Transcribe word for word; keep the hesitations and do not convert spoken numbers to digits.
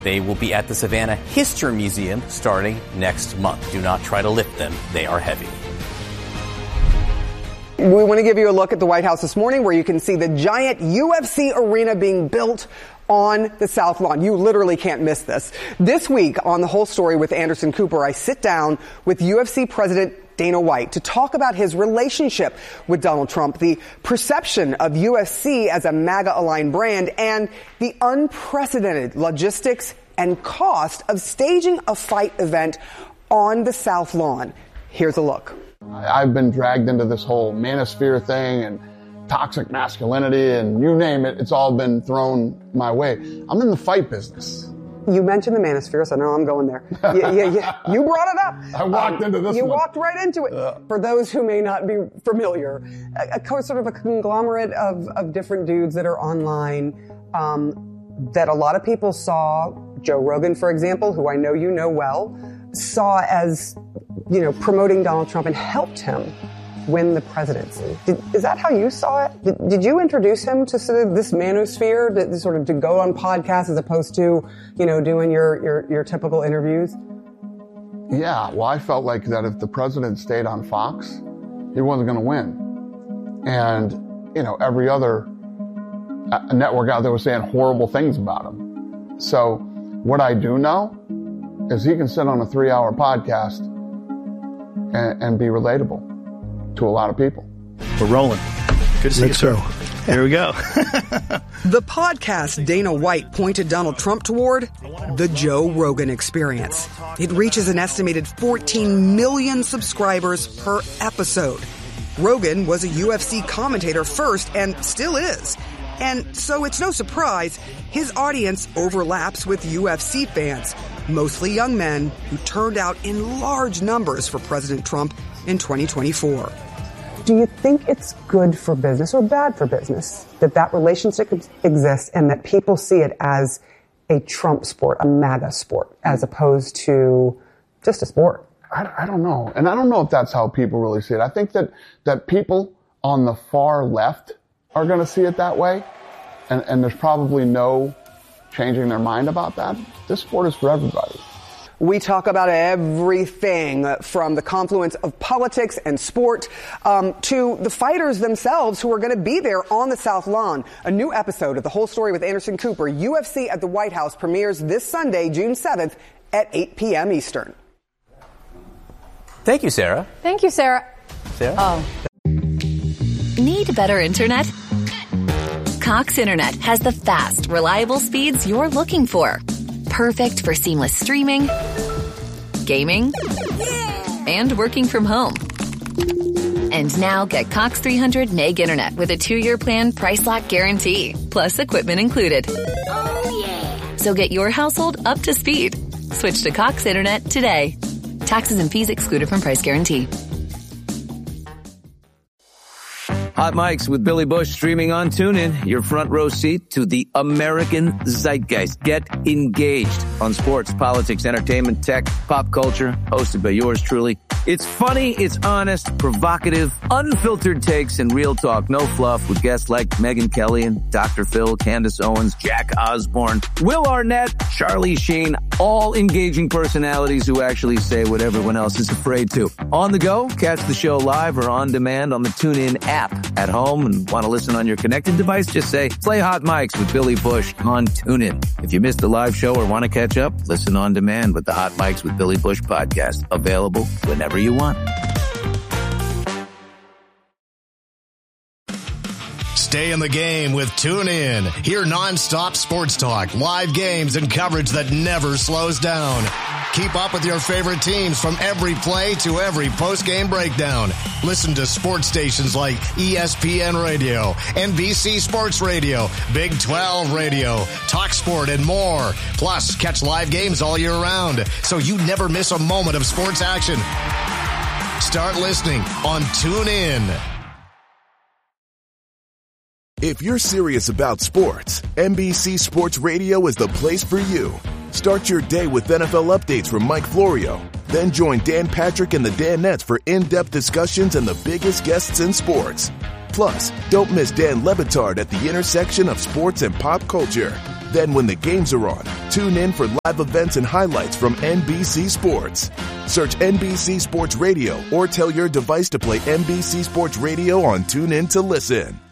They will be at the Savannah History Museum starting next month. Do not try to lift them. They are heavy. We want to give you a look at the White House this morning where you can see the giant U F C arena being built on the South Lawn. You literally can't miss this. This week on The Whole Story with Anderson Cooper, I sit down with U F C President Dana White to talk about his relationship with Donald Trump, the perception of U F C as a MAGA-aligned brand, and the unprecedented logistics and cost of staging a fight event on the South Lawn. Here's a look. I've been dragged into this whole manosphere thing and toxic masculinity and you name it, it's all been thrown my way. I'm in the fight business. You mentioned the manosphere, so now I'm going there. Yeah, yeah, yeah. You brought it up. I walked um, into this You one. walked right into it. Yeah. For those who may not be familiar, a, a sort of a conglomerate of, of different dudes that are online um, that a lot of people saw. Joe Rogan, for example, who I know you know well, saw as, you know, promoting Donald Trump and helped him win the presidency. Did, is that how you saw it? Did, did you introduce him to sort of this manosphere, to, sort of to go on podcasts as opposed to, you know, doing your, your, your typical interviews? Yeah, well, I felt like that if the president stayed on Fox, he wasn't going to win. And, you know, every other network out there was saying horrible things about him. So what I do know is he can sit on a three-hour podcast and, and be relatable to a lot of people. We're rolling. Good to see Let's you, sir. Go. Here we go. The podcast Dana White pointed Donald Trump toward, the Joe Rogan Experience. It reaches an estimated fourteen million subscribers per episode. Rogan was a U F C commentator first and still is. And so it's no surprise his audience overlaps with U F C fans, mostly young men who turned out in large numbers for President Trump in twenty twenty-four. Do you think it's good for business or bad for business that that relationship exists and that people see it as a Trump sport, a MAGA sport, as opposed to just a sport? I, I don't know. And I don't know if that's how people really see it. I think that, that people on the far left are going to see it that way. And, and there's probably no changing their mind about that. This sport is for everybody. We talk about everything from the confluence of politics and sport um, to the fighters themselves who are going to be there on the South Lawn. A new episode of The Whole Story with Anderson Cooper, U F C at the White House, premieres this Sunday, June seventh at eight p.m. Eastern. Thank you, Sarah. Thank you, Sarah. Sarah? Oh. Need better internet? Cox Internet has the fast, reliable speeds you're looking for. Perfect for seamless streaming, gaming, and working from home. And now get Cox three hundred meg internet with a two-year plan price lock guarantee, plus equipment included. Oh, yeah. So get your household up to speed. Switch to Cox Internet today. Taxes and fees excluded from price guarantee. Hot Mics with Billy Bush streaming on TuneIn. Your front row seat to the American zeitgeist. Get engaged on sports, politics, entertainment, tech, pop culture. Hosted by yours truly. It's funny, it's honest, provocative, unfiltered takes, and real talk. No fluff with guests like Megyn Kelly and Doctor Phil, Candace Owens, Jack Osborne, Will Arnett, Charlie Sheen. All engaging personalities who actually say what everyone else is afraid to. On the go, catch the show live or on demand on the TuneIn app. At home and want to listen on your connected device, just say, play Hot Mics with Billy Bush on TuneIn. If you missed the live show or want to catch up, listen on demand with the Hot Mics with Billy Bush podcast. Available whenever you want. Stay in the game with TuneIn. Hear nonstop sports talk, live games, and coverage that never slows down. Keep up with your favorite teams from every play to every post-game breakdown. Listen to sports stations like E S P N Radio, N B C Sports Radio, Big twelve Radio, TalkSport, and more. Plus, catch live games all year round, so you never miss a moment of sports action. Start listening on TuneIn. If you're serious about sports, N B C Sports Radio is the place for you. Start your day with N F L updates from Mike Florio. Then join Dan Patrick and the Danettes for in-depth discussions and the biggest guests in sports. Plus, don't miss Dan Le Batard at the intersection of sports and pop culture. Then when the games are on, tune in for live events and highlights from N B C Sports. Search N B C Sports Radio or tell your device to play N B C Sports Radio on TuneIn to listen.